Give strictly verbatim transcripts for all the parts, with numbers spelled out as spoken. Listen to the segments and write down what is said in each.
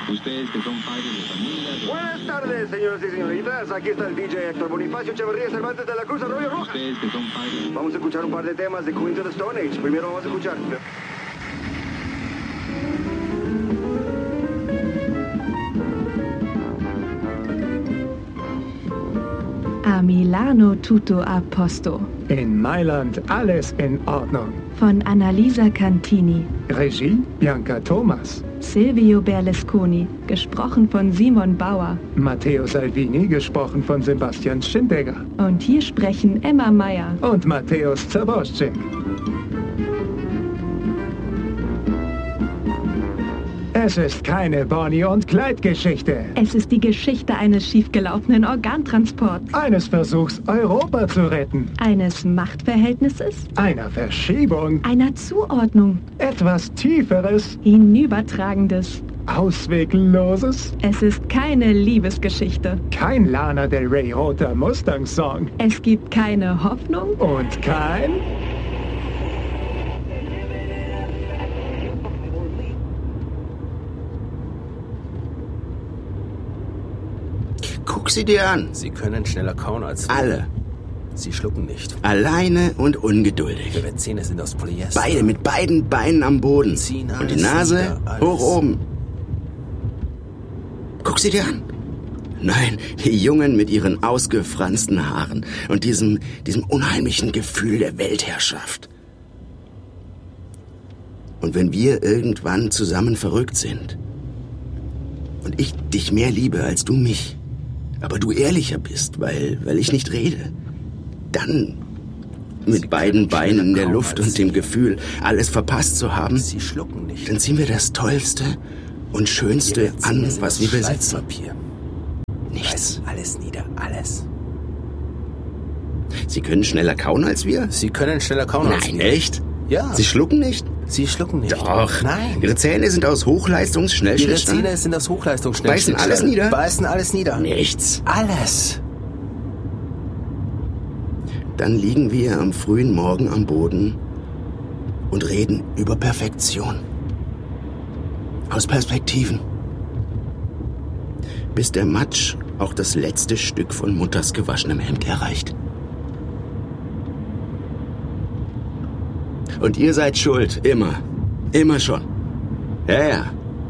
Ustedes que son padres de familia... Buenas tardes, señoras y señoritas. Aquí está el D J Héctor Bonifacio Echeverría Cervantes de la Cruz Arroyo Roja. Ustedes que son padres... Vamos a escuchar un par de temas de Queens of the Stone Age. Primero vamos a escuchar... A Milano tutto a posto. In Mailand alles in Ordnung. Von Annalisa Cantini. Regie Bianca Thomas. Silvio Berlusconi, gesprochen von Simon Bauer. Matteo Salvini, gesprochen von Sebastian Schindegger. Und hier sprechen Emma Meyer. Und Matthäus Zaborszczyk. Es ist keine Bonnie- und Clyde-Geschichte. Es ist die Geschichte eines schiefgelaufenen Organtransports. Eines Versuchs, Europa zu retten. Eines Machtverhältnisses. Einer Verschiebung. Einer Zuordnung. Etwas Tieferes. Hinübertragendes. Auswegloses. Es ist keine Liebesgeschichte. Kein Lana Del Rey roter Mustang-Song. Es gibt keine Hoffnung. Und kein... Guck sie dir an. Sie können schneller kauen als wir. Alle. Sie schlucken nicht. Alleine und ungeduldig. Ihre Zähne sind aus Polyester. Beide mit beiden Beinen am Boden. Ziehen und die alles Nase nieder, hoch oben. Guck sie dir an. Nein, die Jungen mit ihren ausgefransten Haaren und diesem, diesem unheimlichen Gefühl der Weltherrschaft. Und wenn wir irgendwann zusammen verrückt sind und ich dich mehr liebe als du mich, aber du ehrlicher bist, weil, weil ich nicht rede, dann mit Sie beiden Beinen in der Luft und dem Sie. Gefühl, alles verpasst zu haben, Sie schlucken nicht. dann ziehen wir das Tollste und Schönste Ihre Zähne an, sind was aus wir besitzen. Schleifpapier. Nichts. Reißen alles nieder, alles. Sie können schneller kauen als wir? Sie können schneller kauen als Nein, wir. echt? Ja. Sie schlucken nicht? Sie schlucken nicht. Doch. Nein. Ihre Zähne sind aus Ihre Hochleistungs-Schnellschnittstahl? Zähne sind aus Hochleistungsschnellschnitt. Beißen alles nieder? Beißen alles nieder. Nichts. Alles. Dann liegen wir am frühen Morgen am Boden und reden über Perfektion. Aus Perspektiven. Bis der Matsch auch das letzte Stück von Mutters gewaschenem Hemd erreicht. Und ihr seid schuld, immer. Immer schon. Ja, ja.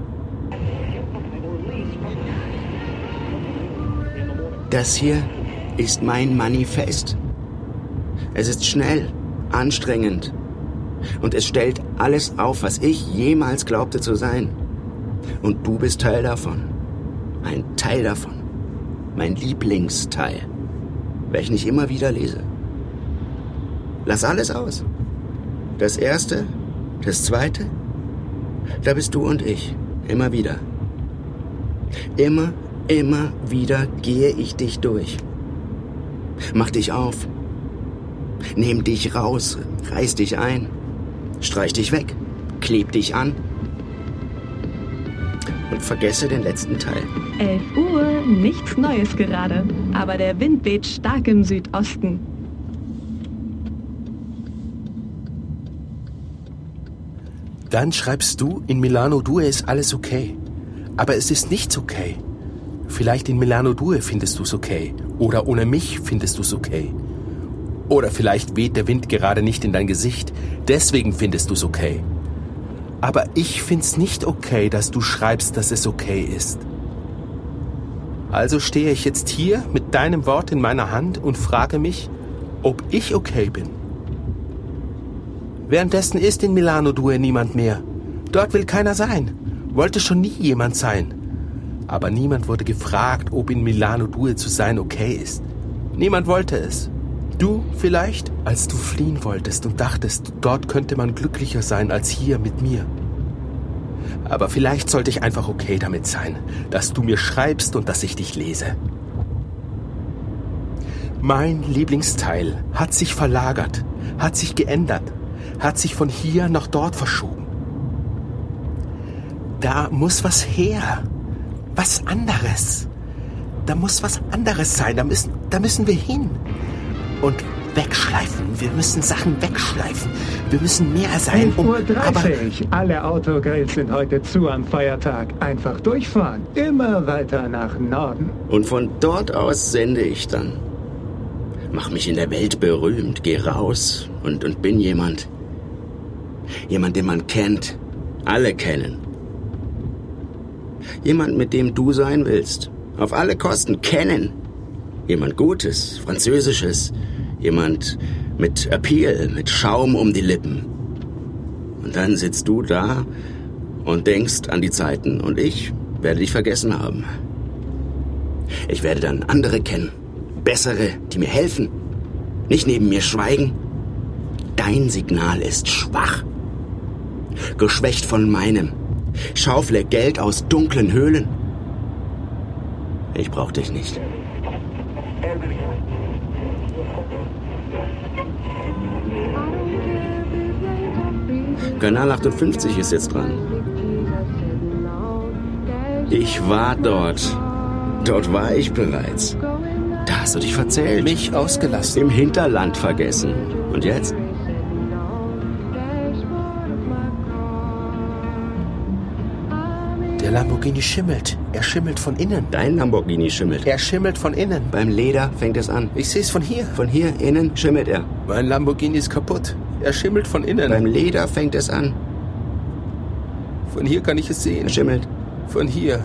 Das hier ist mein Manifest. Es ist schnell, anstrengend und es stellt alles auf, was ich jemals glaubte zu sein. Und du bist Teil davon. Ein Teil davon. Mein Lieblingsteil, welchen ich immer wieder lese. Lass alles aus. Das Erste, das Zweite, da bist du und ich. Immer wieder. Immer, immer wieder gehe ich dich durch. Mach dich auf. Nehm dich raus, reiß dich ein, streich dich weg, kleb dich an und vergesse den letzten Teil. elf Uhr, nichts Neues gerade. Aber der Wind weht stark im Südosten. Dann schreibst du, in Milano Due ist alles okay. Aber es ist nichts okay. Vielleicht in Milano Due findest du es okay. Oder ohne mich findest du es okay. Oder vielleicht weht der Wind gerade nicht in dein Gesicht. Deswegen findest du es okay. Aber ich find's nicht okay, dass du schreibst, dass es okay ist. Also stehe ich jetzt hier mit deinem Wort in meiner Hand und frage mich, ob ich okay bin. Währenddessen ist in Milano Due niemand mehr. Dort will keiner sein. Wollte schon nie jemand sein. Aber niemand wurde gefragt, ob in Milano Due zu sein okay ist. Niemand wollte es. Du vielleicht, als du fliehen wolltest und dachtest, dort könnte man glücklicher sein als hier mit mir. Aber vielleicht sollte ich einfach okay damit sein, dass du mir schreibst und dass ich dich lese. Mein Lieblingsteil hat sich verlagert, hat sich geändert, hat sich von hier nach dort verschoben. Da muss was her, was anderes. Da muss was anderes sein, da müssen, da müssen wir hin. Und wegschleifen. Wir müssen Sachen wegschleifen. Wir müssen mehr sein, elf um... Uhr Aber dreißig. Alle Autogrills sind heute zu am Feiertag. Einfach durchfahren. Immer weiter nach Norden. Und von dort aus sende ich dann. Mach mich in der Welt berühmt, geh raus und, und bin jemand. Jemand, den man kennt. Alle kennen. Jemand, mit dem du sein willst. Auf alle Kosten kennen. Jemand Gutes, Französisches. Jemand mit Appeal, mit Schaum um die Lippen. Und dann sitzt du da und denkst an die Zeiten und ich werde dich vergessen haben. Ich werde dann andere kennen. Bessere, die mir helfen. Nicht neben mir schweigen. Dein Signal ist schwach. Geschwächt von meinem. Schaufle Geld aus dunklen Höhlen. Ich brauch dich nicht. Kanal achtundfünfzig ist jetzt dran. Ich war dort. Dort war ich bereits. Da hast du dich verzählt. mich ausgelassen. Im Hinterland vergessen. Und jetzt? Der Lamborghini schimmelt. Er schimmelt von innen. Dein Lamborghini schimmelt. Er schimmelt von innen. Beim Leder fängt es an. Ich sehe es von hier. Von hier innen schimmelt er. Mein Lamborghini ist kaputt. Er schimmelt von innen. Beim Leder fängt es an. Von hier kann ich es sehen. Er schimmelt. Von hier.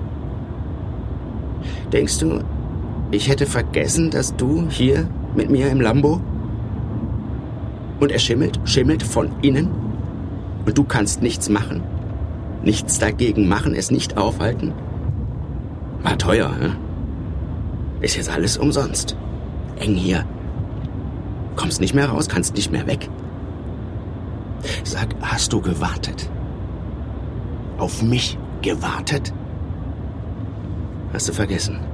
Denkst du, ich hätte vergessen, dass du hier mit mir im Lambo? Und er schimmelt, schimmelt von innen? Und du kannst nichts machen? Nichts dagegen machen, es nicht aufhalten? War teuer, ne? Ist jetzt alles umsonst. Eng hier. Kommst nicht mehr raus, kannst nicht mehr weg. Sag, hast du gewartet? Auf mich gewartet? Hast du vergessen?